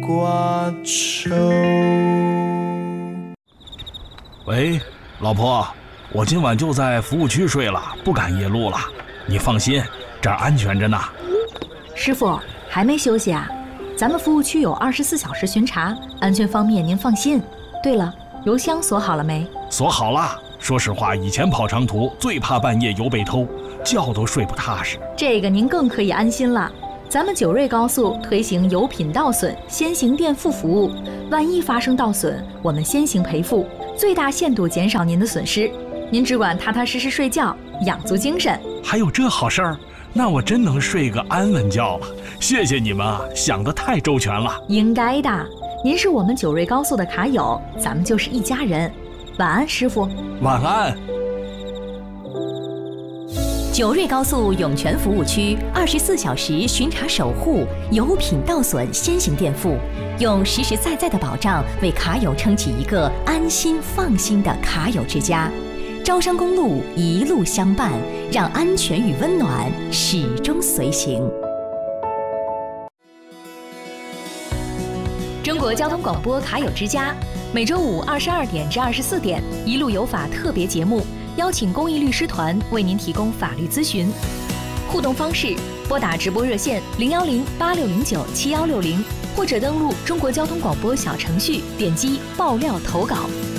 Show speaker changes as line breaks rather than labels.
挂愁。
喂，老婆，我今晚就在服务区睡了，不赶夜路了。你放心，这儿安全着呢。
师傅，还没休息啊？咱们服务区有24小时巡查，安全方面您放心。对了，油箱锁好了没？
锁好了。说实话，以前跑长途最怕半夜油被偷，觉都睡不踏实。
这个您更可以安心了。咱们九瑞高速推行油品倒损先行垫付服务，万一发生倒损，我们先行赔付，最大限度减少您的损失。您只管踏踏实实睡觉，养足精神。
还有这好事儿？那我真能睡个安稳觉了。谢谢你们啊，想得太周全了。
应该的，您是我们九瑞高速的卡友，咱们就是一家人。晚安，师傅。
晚安。
九瑞高速涌泉服务区24小时巡查守护，油品倒损先行垫付，用实实在在的保障为卡友撑起一个安心放心的卡友之家。招商公路一路相伴，让安全与温暖始终随行。
中国交通广播卡友之家，每周五22点至24点，一路有法特别节目，邀请公益律师团为您提供法律咨询。互动方式：拨打直播热线010-8609-7160，或者登录中国交通广播小程序，点击爆料投稿。